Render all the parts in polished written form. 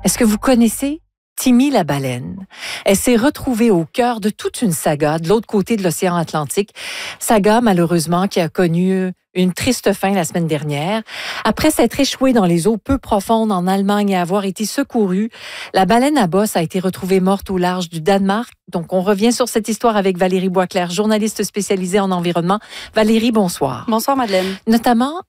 Est-ce que vous connaissez Timmy la baleine? Elle s'est retrouvée au cœur de toute une saga de l'autre côté de l'océan Atlantique. Saga, malheureusement, qui a connu une triste fin la semaine dernière. Après s'être échouée dans les eaux peu profondes en Allemagne et avoir été secourue, la baleine à bosse a été retrouvée morte au large du Danemark. Donc, on revient sur cette histoire avec Valérie Boisclair, journaliste spécialisée en environnement. Valérie, bonsoir. Bonsoir, Madeleine. Notamment,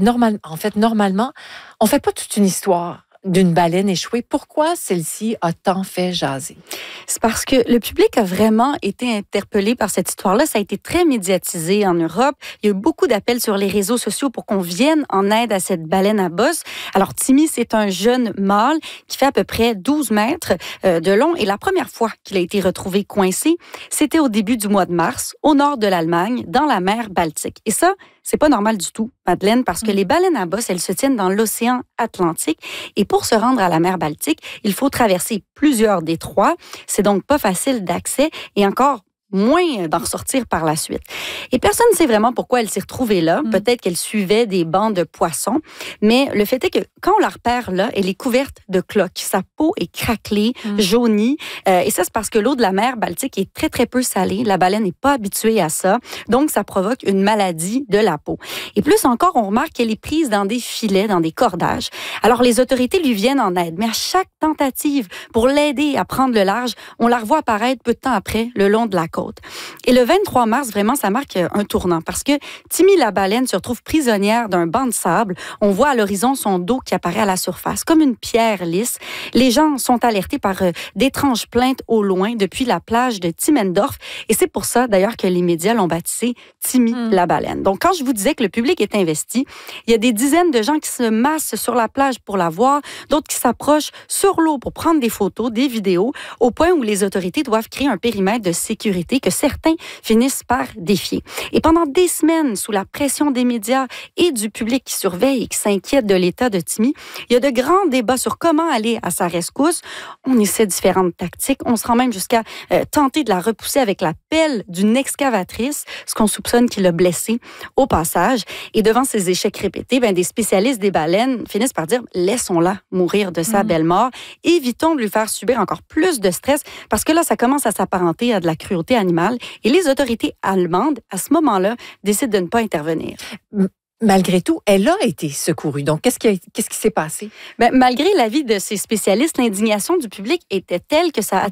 normalement, on fait pas toute une histoire d'une baleine échouée. Pourquoi celle-ci a tant fait jaser? C'est parce que le public a vraiment été interpellé par cette histoire-là. Ça a été très médiatisé en Europe. Il y a eu beaucoup d'appels sur les réseaux sociaux pour qu'on vienne en aide à cette baleine à bosse. Alors, Timmy, c'est un jeune mâle qui fait à peu près 12 mètres de long. Et la première fois qu'il a été retrouvé coincé, c'était au début du mois de mars, au nord de l'Allemagne, dans la mer Baltique. Et ça, c'est pas normal du tout, Madeleine, parce que les baleines à bosse, elles se tiennent dans l'océan Atlantique. Et pour se rendre à la mer Baltique, il faut traverser plusieurs détroits. C'est donc pas facile d'accès et encore moins d'en ressortir par la suite. Et personne ne sait vraiment pourquoi elle s'est retrouvée là. Peut-être qu'elle suivait des bancs de poissons, mais le fait est que quand on la repère là, elle est couverte de cloques. Sa peau est craquelée, jaunie, et ça c'est parce que l'eau de la mer Baltique est très très peu salée. La baleine n'est pas habituée à ça, donc ça provoque une maladie de la peau. Et plus encore, on remarque qu'elle est prise dans des filets, dans des cordages. Alors les autorités lui viennent en aide, mais à chaque tentative pour l'aider à prendre le large, on la revoit apparaître peu de temps après le long de la côte. Et le 23 mars, vraiment, ça marque un tournant parce que Timmy la baleine se retrouve prisonnière d'un banc de sable. On voit à l'horizon son dos qui apparaît à la surface, comme une pierre lisse. Les gens sont alertés par d'étranges plaintes au loin depuis la plage de Timmendorf. Et c'est pour ça, d'ailleurs, que les médias l'ont baptisé Timmy la baleine. Donc, quand je vous disais que le public est investi, il y a des dizaines de gens qui se massent sur la plage pour la voir, d'autres qui s'approchent sur l'eau pour prendre des photos, des vidéos, au point où les autorités doivent créer un périmètre de sécurité que certains finissent par défier. Et pendant des semaines, sous la pression des médias et du public qui surveille et qui s'inquiète de l'état de Timmy, il y a de grands débats sur comment aller à sa rescousse. On essaie différentes tactiques. On se rend même jusqu'à tenter de la repousser avec la pelle d'une excavatrice, ce qu'on soupçonne qu'il a blessé au passage. Et devant ces échecs répétés, des spécialistes des baleines finissent par dire « laissons-la mourir de sa belle mort. Évitons de lui faire subir encore plus de stress parce que là, ça commence à s'apparenter à de la cruauté animale. Et les autorités allemandes, à ce moment-là, décident de ne pas intervenir. Malgré tout, elle a été secourue. Donc, qu'est-ce qui s'est passé? Malgré l'avis de ces spécialistes, l'indignation du public était telle que ça a